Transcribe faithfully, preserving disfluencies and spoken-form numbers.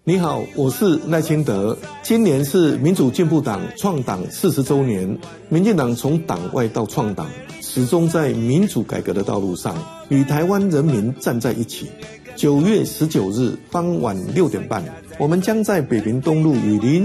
你好，我是赖清德。今年是民主进步党创党四十周年，民进党从党外到创党，始终在民主改革的道路上，与台湾人民站在一起。九月十九日傍晚六点半，我们将在北平东路与林